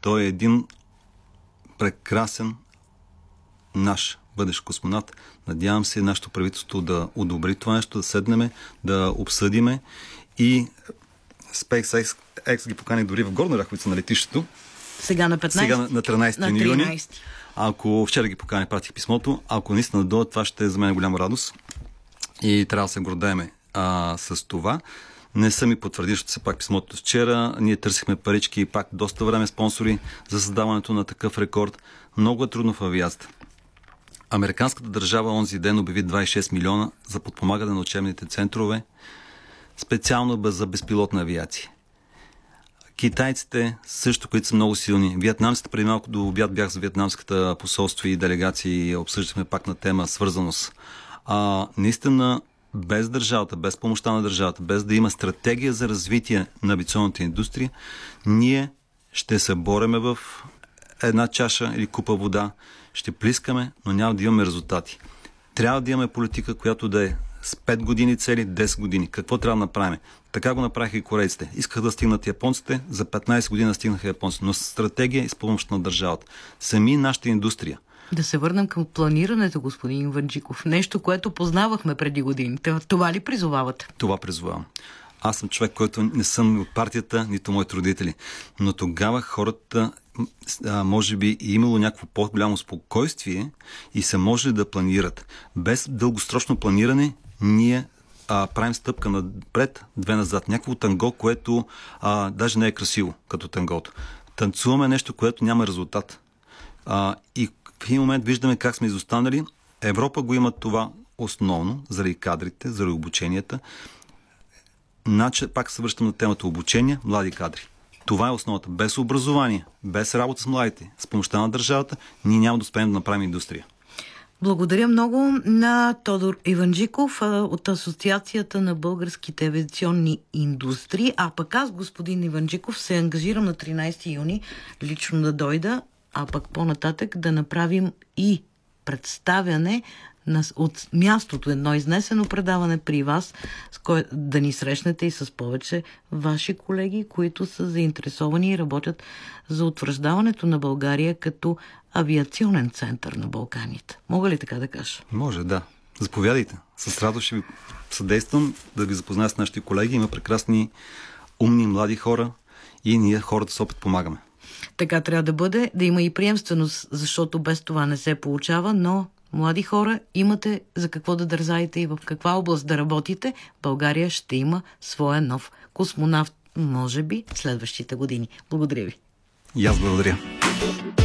Той е един прекрасен наш бъдещ космонавт. Надявам се нашето правителство да одобри това нещо, да седнеме, да обсъдиме и SpaceX ги покани дори в Горна Оряховица на летището. Сега на 15? Сега на 13 юни. Ако вчера ги покани, пратих писмото. Ако наистина дойдат, това ще е за мен голяма радост. И трябва да се гордееме с това. Не са ми потвърдили, защото все пак писмото вчера. Ние търсихме парички и пак доста време спонсори за създаването на такъв рекорд. Много е трудно в авиацията. Американската държава онзи ден обяви 26 милиона за подпомагане на учебните центрове, специално за безпилотна авиация. Китайците също, които са много силни. Виетнамците, преди малко до обяд бях за виетнамската посолство и делегации и обсъждахме пак на тема свързаност. Наистина, без държавата, без помощта на държавата, без да има стратегия за развитие на авиационната индустрия, ние ще се бореме в една чаша или купа вода, ще плискаме, но няма да имаме резултати. Трябва да имаме политика, която да е с 5 години цели, 10 години. Какво трябва да направим? Така го направиха и корейците. Искаха да стигнат японците, за 15 години стигнаха японците, но с стратегия и с помощ на държавата. Сами нашата индустрия. Да се върнем към планирането, господин Иванджиков. Нещо, което познавахме преди години. Това ли призовавате? Това призовавам. Аз съм човек, който не съм от партията, нито моите родители. Но тогава хората може би имало някакво по-голямо спокойствие и са можели да планират. Без дългосрочно планиране ние правим стъпка напред, две назад. Някакво танго, което даже не е красиво като тангото. Танцуваме нещо, което няма резултат. И в един момент виждаме как сме изостанали. Европа го има това основно, заради кадрите, заради обученията. Пак се връщам на темата обучение, млади кадри. Това е основата. Без образование, без работа с младите, с помощта на държавата, ние няма да успеем да направим индустрия. Благодаря много на Тодор Иванджиков от Асоциацията на българските авиационни индустрии. А пък аз, господин Иванджиков, се ангажирам на 13 юни лично да дойда, а пък по-нататък да направим и представяне от мястото, едно изнесено предаване при вас, да ни срещнете и с повече ваши колеги, които са заинтересовани и работят за утвърждаването на България като авиационен център на Балканите. Мога ли така да кажа? Може, да. Заповядайте. С радост ще ви съдействам да ви запозная с нашите колеги. Има прекрасни, умни, млади хора и ние хората с опит помагаме. Така трябва да бъде, да има и приемственост, защото без това не се получава, но млади хора, имате за какво да дързаете и в каква област да работите. България ще има своя нов космонавт, може би, следващите години. Благодаря ви. И аз благодаря.